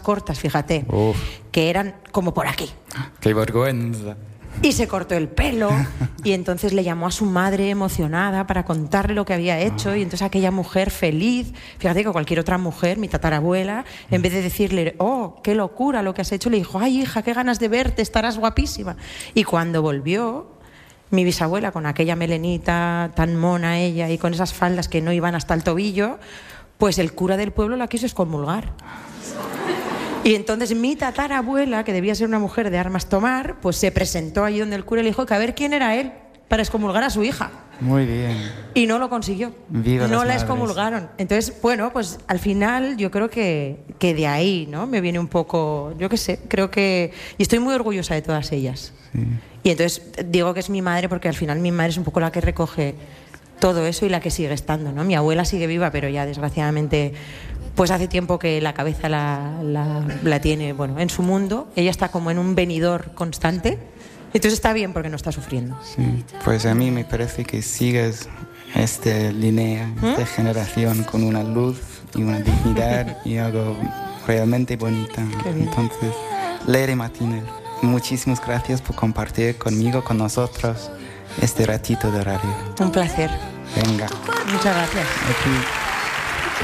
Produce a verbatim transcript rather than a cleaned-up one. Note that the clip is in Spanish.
cortas, fíjate, Uf. que eran como por aquí. ¡Qué vergüenza! Y se cortó el pelo y entonces le llamó a su madre emocionada para contarle lo que había hecho y entonces aquella mujer feliz, fíjate que cualquier otra mujer, mi tatarabuela, en vez de decirle, oh, qué locura lo que has hecho, le dijo, ay hija, qué ganas de verte, estarás guapísima. Y cuando volvió, mi bisabuela con aquella melenita tan mona ella y con esas faldas que no iban hasta el tobillo, pues el cura del pueblo la quiso excomulgar. Y entonces mi tatarabuela, que debía ser una mujer de armas tomar, pues se presentó allí donde el cura y le dijo que a ver quién era él para excomulgar a su hija. Muy bien. Y no lo consiguió. Viva no las la madres. excomulgaron. Entonces, bueno, pues al final yo creo que, que de ahí, ¿no? Me viene un poco, yo qué sé, creo que... Y estoy muy orgullosa de todas ellas. Sí. Y entonces digo que es mi madre porque al final mi madre es un poco la que recoge todo eso y la que sigue estando, ¿no? Mi abuela sigue viva, pero ya desgraciadamente... Pues hace tiempo que la cabeza la, la, la tiene, bueno, en su mundo. Ella está como en un venidor constante. Entonces está bien porque no está sufriendo. Sí, pues a mí me parece que sigues esta línea, ¿Mm? esta generación con una luz y una dignidad y algo realmente bonita. Qué bien. Entonces, Leire Martínez, muchísimas gracias por compartir conmigo, con nosotros, este ratito de radio. Un placer. Venga. Muchas gracias. Aquí.